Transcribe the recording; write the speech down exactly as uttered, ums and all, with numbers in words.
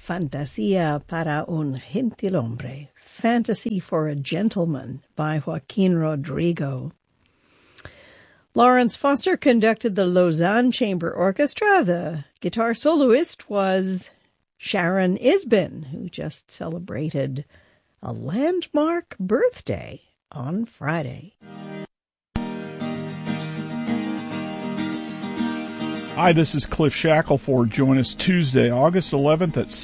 Fantasía para un gentilhombre, Fantasy for a Gentleman by Joaquin Rodrigo. Lawrence Foster conducted the Lausanne Chamber Orchestra. The guitar soloist was Sharon Isbin, who just celebrated a landmark birthday on Friday. Hi, this is Cliff Shackelford. Join us Tuesday, August eleventh at